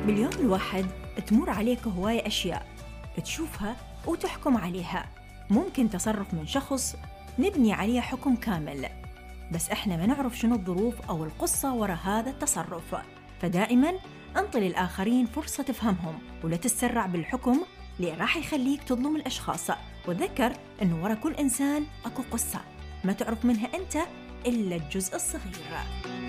باليوم الواحد تمر عليك هواية أشياء تشوفها وتحكم عليها. ممكن تصرف من شخص نبني عليه حكم كامل، بس إحنا ما نعرف شنو الظروف أو القصة وراء هذا التصرف. فدائماً أنطي للآخرين فرصة تفهمهم، ولا تسرع بالحكم اللي راح يخليك تظلم الأشخاص. وتذكر إنه وراء كل إنسان أكو قصة ما تعرف منها أنت إلا الجزء الصغير.